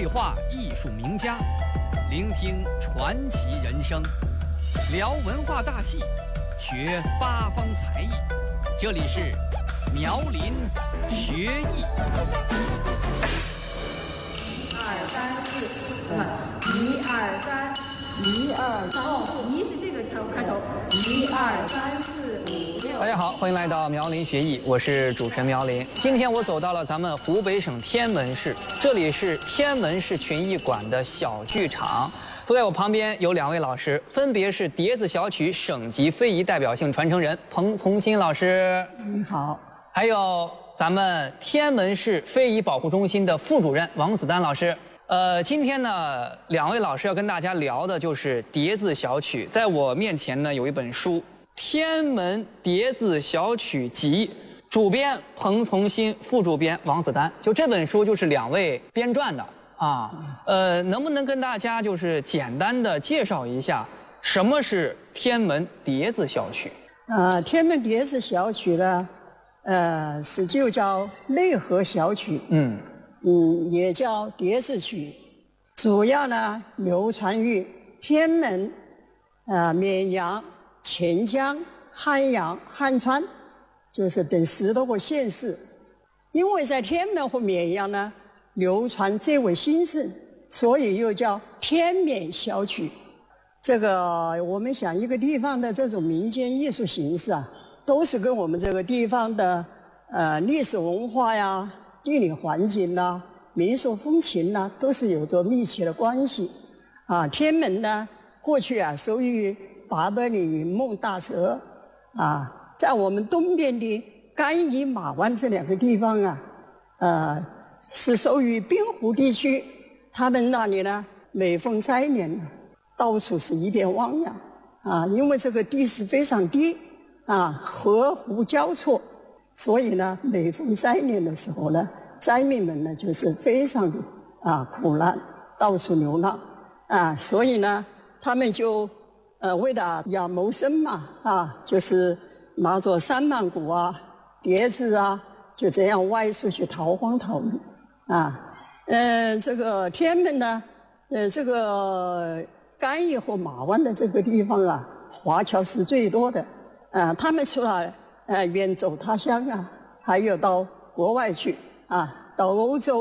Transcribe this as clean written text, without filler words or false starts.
对话艺术名家，聆听传奇人生，聊文化大戏，学八方才艺。这里是苗林学艺。 1、2、3、4，1、2、3，1、2、3，哦，1是这个开头，1、2、3、4、5、6。 大家好，欢迎来到苗林学艺，我是主持人苗林。今天我走到了咱们湖北省天门市，这里是天门市群艺馆的小剧场。坐在我旁边有2位老师，分别是碟子小曲省级非遗代表性传承人彭从新老师， 你好。 还有咱们天门市非遗保护中心的副主任王子丹老师。今天呢，2位老师要跟大家聊的就是碟子小曲。在我面前呢有一本书《天门碟子小曲集》，主编彭从新，副主编王子丹。就这本书就是2位编撰的啊。能不能跟大家就是简单的介绍一下什么是天门碟子小曲？ 天门碟子小曲呢，就叫内河小曲，也叫碟子曲，主要呢流传于天门、绵阳、钱江、汉阳、汉川，就是等10多个县市。因为在天门和绵阳呢流传最为兴盛，所以又叫天绵小曲。这个我们想，一个地方的这种民间艺术形式啊，都是跟我们这个地方的历史文化呀、地理环境呐、民俗风情呐，都是有着密切的关系。天门呢，过去啊属于八百里云梦大泽在我们东边的甘邑马湾这2个地方是属于滨湖地区。他们那里呢，每逢灾年到处是一片汪洋因为这个地势非常低河湖交错，所以呢，每逢灾年的时候呢，灾民们呢就是非常的苦难，到处流浪所以呢，他们就为了要谋生嘛就是拿着三板鼓碟子就这样外出去逃荒逃命这个天门呢，这个甘邑和马湾的这个地方华侨是最多的他们除了远走他乡还有到国外去到欧洲